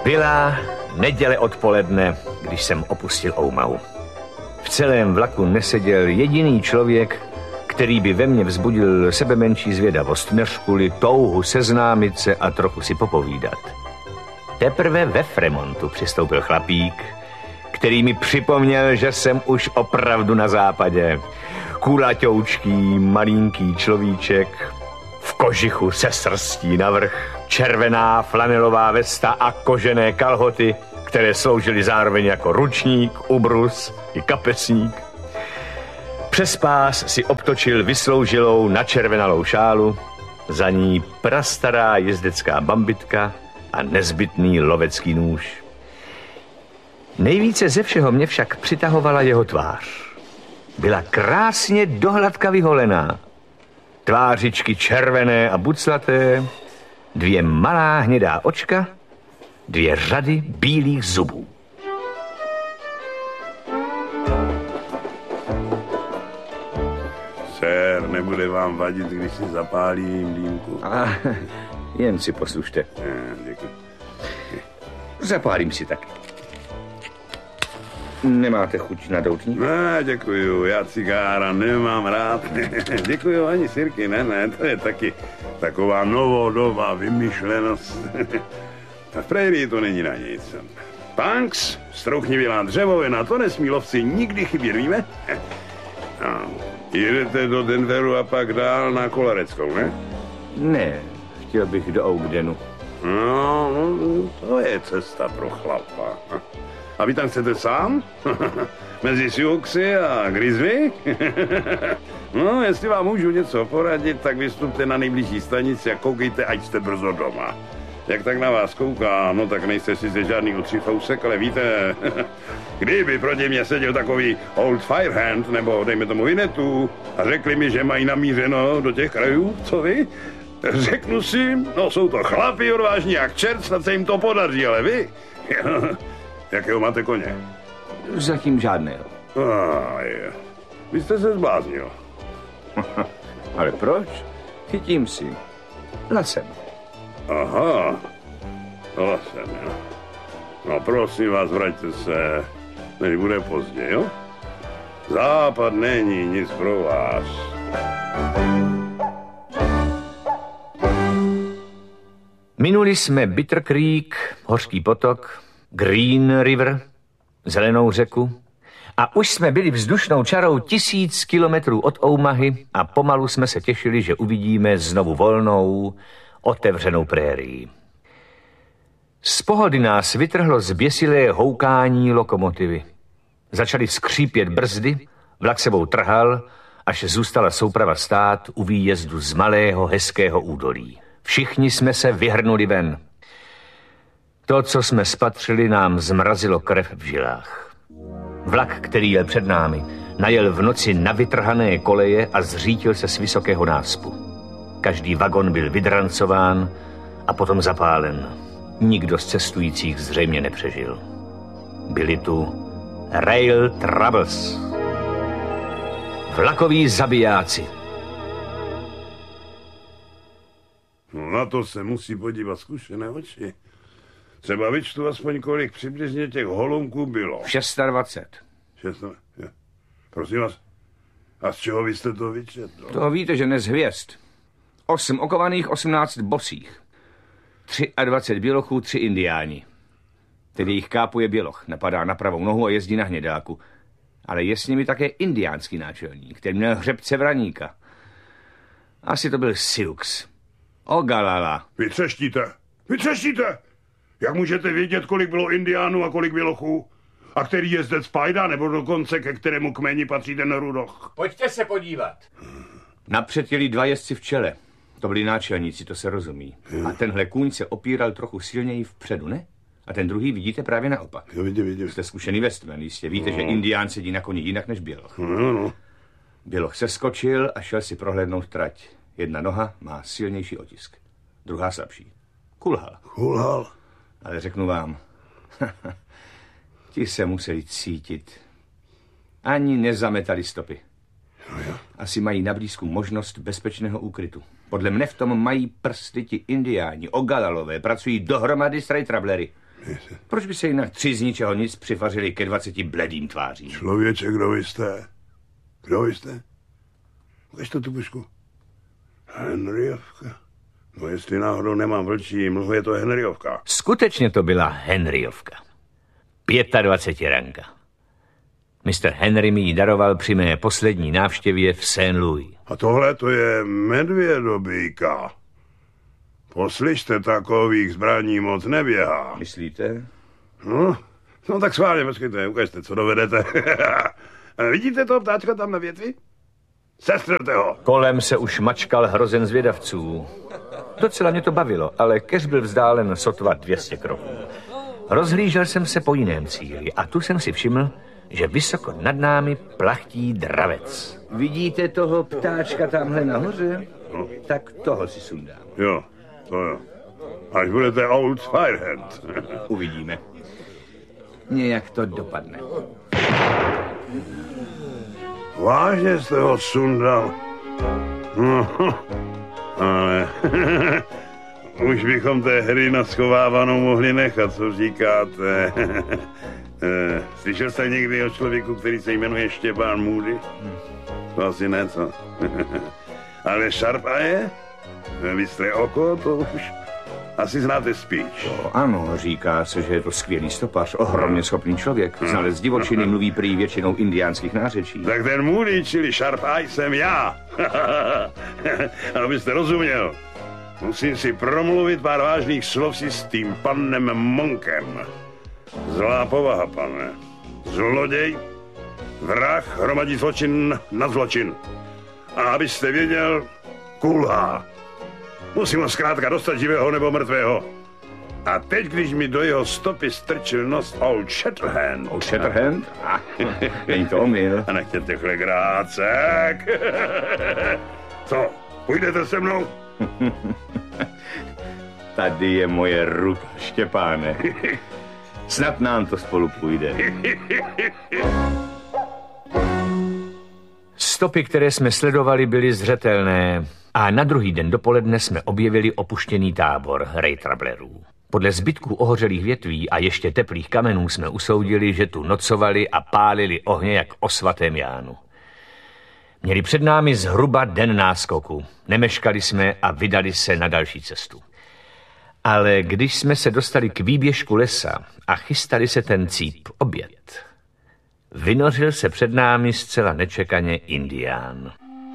Byla neděle odpoledne, když jsem opustil Oumahu. V celém vlaku neseděl jediný člověk, který by ve mně vzbudil sebemenší zvědavost, než kvůli touhu seznámit se a trochu si popovídat. Teprve ve Fremontu přistoupil chlapík, který mi připomněl, že jsem už opravdu na západě. Kulaťoučký, malinký človíček, v kožichu se srstí navrch, červená flanelová vesta a kožené kalhoty, které sloužily zároveň jako ručník, ubrus i kapesník. Přes pás si obtočil vysloužilou načervenalou šálu, za ní prastará jezdecká bambitka a nezbytný lovecký nůž. Nejvíce ze všeho mě však přitahovala jeho tvář. Byla krásně dohladka vyholená. Tvářičky červené a buclaté, 2 malá hnědá očka, 2 řady bílých zubů. Sér, nebude vám vadit, když si zapálím dýmku? Jen si poslušte. Děkuji. Zapálím si taky. Nemáte chuť na doutník? Ne, děkuju, já cigára nemám rád. Děkuju ani sirky, ne, to je taky taková novodobá vymyšlenost. V prérii to není na nic. Punks, strouchnivělá dřevovina, to nesmí lovci nikdy chybět, víme? No, jedete do Denveru a pak dál na Kolareckou, ne? Ne, chtěl bych do Oakdenu. No, to je cesta pro chlapa. A vy tam chcete sám? Mezi Siouxy a Grizzly? No, jestli vám můžu něco poradit, tak vystupte na nejbližší stanici a koukejte, ať jste brzo doma. Jak tak na vás kouká, no tak nejste sice žádný utřifousek, ale víte, kdyby proti mě seděl takový old firehand, nebo dejme tomu Vinetu, a řekli mi, že mají namířeno do těch krajů, co vy? Řeknu si, no jsou to chlapi odvážní jak čert, snad se jim to podaří, ale vy? Jakého máte koně? Zatím žádného. Vy jste se zbláznil. Ale proč? Chytím si. Lasem. Aha, lasem, jo. No prosím vás, vraťte se, než bude pozdě, jo? Západ není nic pro vás. Minuli jsme Bitter Creek, Hořký potok, Green River, Zelenou řeku a už jsme byli vzdušnou čarou 1000 kilometrů od Oumahy a pomalu jsme se těšili, že uvidíme znovu volnou, otevřenou prérii. Z pohody nás vytrhlo zběsilé houkání lokomotivy. Začaly skřípět brzdy, vlak sebou trhal, až zůstala souprava stát u výjezdu z malého hezkého údolí. Všichni jsme se vyhrnuli ven. To, co jsme spatřili, nám zmrazilo krev v žilách. Vlak, který jel před námi, najel v noci na vytrhané koleje a zřítil se z vysokého náspu. Každý vagon byl vydrancován a potom zapálen. Nikdo z cestujících zřejmě nepřežil. Byli tu Rail Troubles. Vlakoví zabijáci. No na to se musí podívat zkušené oči. Třeba vyčtu aspoň, kolik přibližně těch holunků bylo. 26. Prosím vás, a z čeho vy jste to vyčetl? To víte, že ne z hvězd. 8 okovaných, 18 bosých. 23 bělochů, 3 indiáni. Tedy jich kápuje běloch, napadá na pravou nohu a jezdí na hnědáku. Ale je s nimi také indiánský náčelník, který měl hřebce vraníka. Asi to byl Sioux. Ogalala. Vytřeštíte! Jak můžete vědět, kolik bylo indiánů a kolik bělochů? A který jezdec pajda, nebo dokonce ke kterému kmeni patří ten rudoch? Pojďte se podívat. Napřed jeli 2 jezdci v čele. To byli náčelníci, to se rozumí. A tenhle kůň se opíral trochu silněji vpředu, ne? A ten druhý vidíte právě naopak. Jo, vidím. Jste zkušený westman, jistě víte, že indián sedí na koni jinak než běloch. No. Běloch se skočil a šel si prohlédnout trať. Jedna noha má silnější otisk, druhá slabší. Kulhal. Ale řeknu vám, ti se museli cítit. Ani nezametali stopy. Asi mají na blízku možnost bezpečného úkrytu. Podle mne v tom mají prsty ti indiáni, ogalalové, pracují dohromady s trajtrablery. Proč by se jinak 3 z ničeho nic přivařili ke 20 bledým tvářím? Člověče, kdo vy jste? Kdo vy jste? Ukažte tu pušku. Henryovka. No jestli náhodou nemám vlčí mlhu, je to Henryovka. Skutečně to byla Henryovka. 25 ranka. Mr. Henry mi ji daroval při mé poslední návštěvě v St. Louis. A tohle to je medvědobíka. Poslyšte, takových zbraní moc neběhá. Myslíte? No tak schválně, počkejte, ukažte, co dovedete. Vidíte toho ptáčka tam na větvi? Sestřelte ho. Kolem se už mačkal hrozen zvědavců. Docela mě to bavilo, ale keř byl vzdálen sotva 200 kroků. Rozhlížel jsem se po jiném cíli a tu jsem si všiml, že vysoko nad námi plachtí dravec. Vidíte toho ptáčka tamhle nahoře? No. Tak toho si sundám. Jo, to jo. Až budete Old Firehand. Uvidíme. Nějak to dopadne. Vážně jste ho sundal? No, ale už bychom té hry na schovávanou mohli nechat, co říkáte. Slyšel jste někdy o člověku, který se jmenuje Štěpán Moody? To asi ne, co? Ale Sharp Eye? Bystré oko, to už asi znáte spíš. To ano, říká se, že je to skvělý stopař, ohromně schopný člověk. Znalec divočiny, mluví prý většinou indiánských nářečí. Tak ten Moody, čili Sharp Eye, jsem já. Abyste rozuměl, musím si promluvit pár vážných slov si s tím panem Monkem. Zlá povaha, pane. Zloděj, vrah, hromadí zločin na zločin. A abyste věděl, kulhá. Musím ho zkrátka dostat živého nebo mrtvého. A teď, když mi do jeho stopy strčil nos Old Shatterhand. Old Shatterhand? Není to omyl. A nechtěte chlegrácek. Co, půjdete se mnou? Tady je moje ruka, Štěpáne. Snad nám to spolu půjde. Stopy, které jsme sledovali, byly zřetelné a na druhý den dopoledne jsme objevili opuštěný tábor rejtrablerů. Podle zbytků ohořelých větví a ještě teplých kamenů jsme usoudili, že tu nocovali a pálili ohně jak o svatém Jánu. Měli před námi zhruba den náskoku. Nemeškali jsme a vydali se na další cestu. Ale když jsme se dostali k výběžku lesa a chystali se ten cíp oběd, vynořil se před námi zcela nečekaně indián.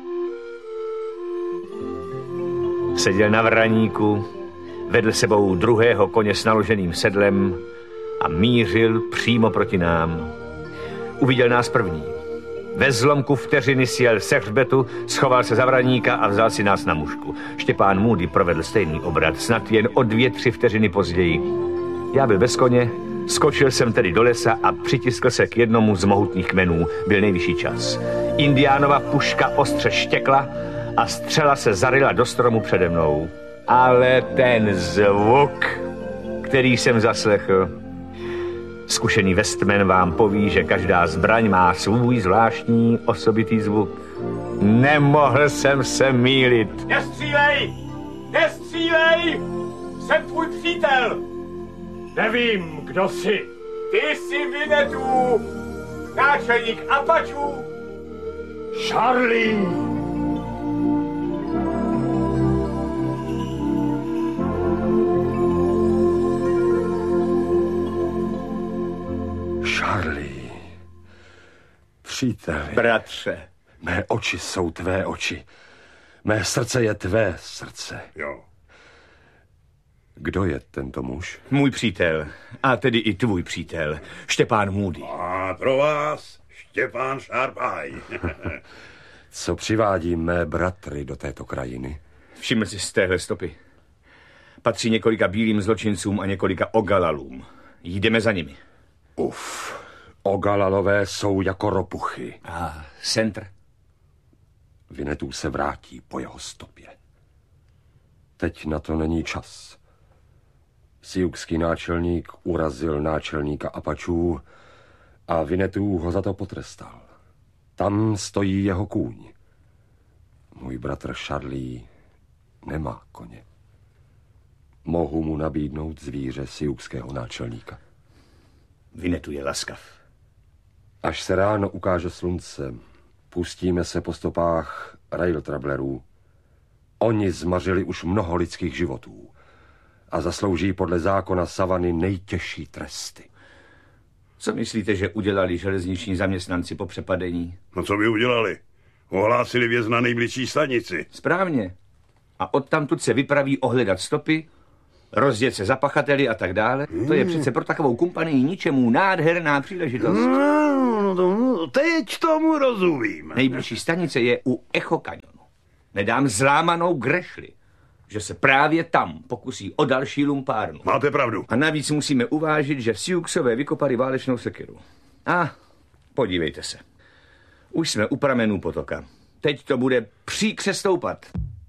Seděl na vraníku, vedl sebou druhého koně s naloženým sedlem a mířil přímo proti nám. Uviděl nás první. Ve zlomku vteřiny sjel se hřbetu, schoval se za vraníka a vzal si nás na mužku. Štěpán Moody provedl stejný obrat, snad jen o 2-3 vteřiny později. Já byl bez koně, skočil jsem tedy do lesa a přitiskl se k jednomu z mohutných kmenů. Byl nejvyšší čas. Indiánova puška ostře štěkla a střela se zaryla do stromu přede mnou. Ale ten zvuk, který jsem zaslechl... Zkušený Westman vám poví, že každá zbraň má svůj zvláštní osobitý zvuk. Nemohl jsem se mýlit. Nestřílej! Nestřílej! Jsem tvůj přítel! Nevím, kdo jsi. Ty jsi Winnetou, náčelník Apačů. Charlie! Charlie, příteli. Bratře. Mé oči jsou tvé oči. Mé srdce je tvé srdce. Jo. Kdo je tento muž? Můj přítel, a tedy i tvůj přítel, Štěpán Moody. A pro vás Štěpán Sharp Eye. Co přivádí mé bratry do této krajiny? Všiml jsi z téhle stopy. Patří několika bílým zločincům a několika ogalalům. Jdeme za nimi. Ogalalové jsou jako ropuchy. A centr? Winnetou se vrátí po jeho stopě. Teď na to není čas. Siouxský náčelník urazil náčelníka Apačů a Winnetou ho za to potrestal. Tam stojí jeho kůň. Můj bratr Charlie nemá koně. Mohu mu nabídnout zvíře siukského náčelníka. Vinetu je laskav. Až se ráno ukáže slunce, pustíme se po stopách rail travelerů. Oni zmařili už mnoho lidských životů a zaslouží podle zákona savany nejtěžší tresty. Co myslíte, že udělali železniční zaměstnanci po přepadení? No co by udělali? Ohlásili věz na nejbližší stanici. Správně. A odtamtud se vypraví ohledat stopy, rozjet se za pachateli a tak dále. To je přece pro takovou kumpanii ničemu nádherná příležitost. No, teď tomu rozumím. Nejbližší stanice je u Echo Canyonu. Nedám zlámanou grešli, že se právě tam pokusí o další lumpárnu. Máte pravdu. A navíc musíme uvážit, že Siouxové vykopali válečnou sekeru. A podívejte se. Už jsme u pramenů potoka. Teď to bude příkře stoupat.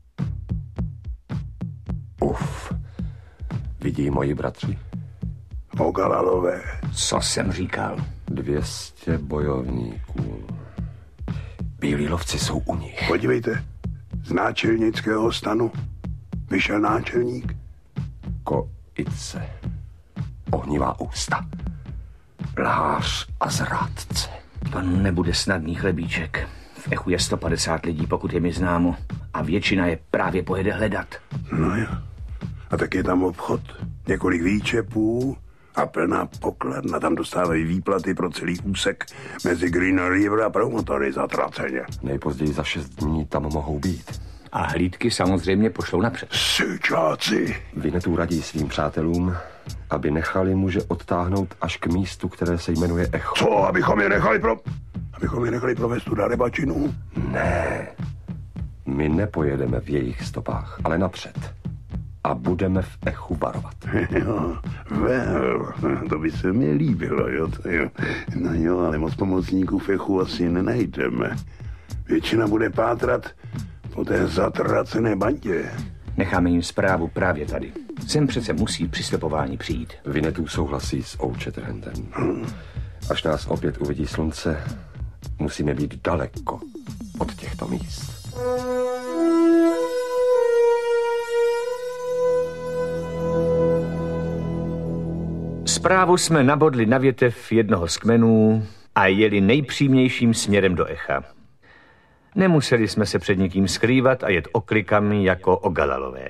Uf. Vidí moji bratři? Ogalalové. Co jsem říkal? 200 bojovníků. Bílí lovci jsou u nich. Podívejte, z náčelnického stanu vyšel náčelník. Koice. Ohnivá ústa. Lhář a zrádce. To nebude snadný chlebíček. V Echu je 150 lidí, pokud je mi známo. A většina je právě pojede hledat. No jo. A tak je tam obchod. Několik výčepů a plná pokladna. Tam dostávají výplaty pro celý úsek mezi Green River a promotory zatraceně. Nejpozději za 6 dní tam mohou být. A hlídky samozřejmě pošlou napřed. Syčáci. Vinetu radí svým přátelům, aby nechali muže odtáhnout až k místu, které se jmenuje Echo. Co, abychom je nechali provést tu darebačinu? Ne. My nepojedeme v jejich stopách, ale napřed. A budeme v Echu varovat. Jo, to by se mi líbilo, jo. No jo, ale moc pomocníků v Echu asi nenajdeme. Většina bude pátrat po té zatracené bandě. Necháme jim zprávu právě tady. Sem přece musí při stopování přijít. Vinetu souhlasí s Old Shatterhandem. Až nás opět uvidí slunce, musíme být daleko od těchto míst. Zprávu jsme nabodli na větev jednoho z kmenů a jeli nejpřímějším směrem do Echa. Nemuseli jsme se před nikým skrývat a jet oklikami jako Ogalalové.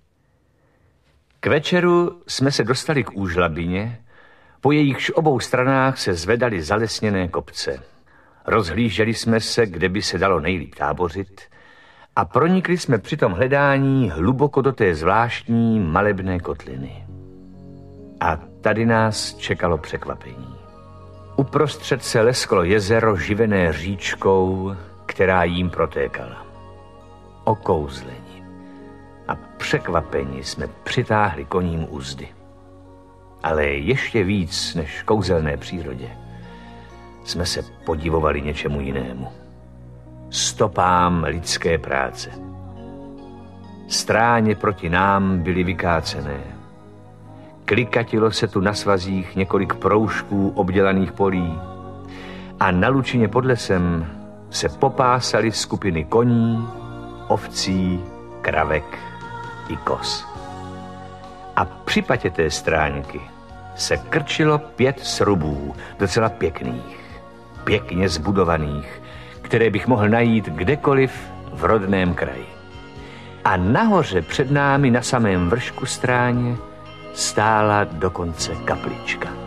K večeru jsme se dostali k úžlabině, po jejichž obou stranách se zvedaly zalesněné kopce. Rozhlíželi jsme se, kde by se dalo nejlíp tábořit a pronikli jsme při tom hledání hluboko do té zvláštní malebné kotliny. A tady nás čekalo překvapení. Uprostřed se lesklo jezero živené říčkou, která jím protékala. Okouzleni a překvapeni jsme přitáhli koním uzdy. Ale ještě víc než kouzelné přírodě jsme se podivovali něčemu jinému. Stopám lidské práce. Stráně proti nám byly vykácené. Klikatilo se tu na svazích několik proužků obdělaných polí a na lučině pod lesem se popásaly skupiny koní, ovcí, kravek i koz. A při patě té stránky se krčilo 5 srubů, docela pěkných, pěkně zbudovaných, které bych mohl najít kdekoliv v rodném kraji. A nahoře před námi na samém vršku stráně stála dokonce kaplička.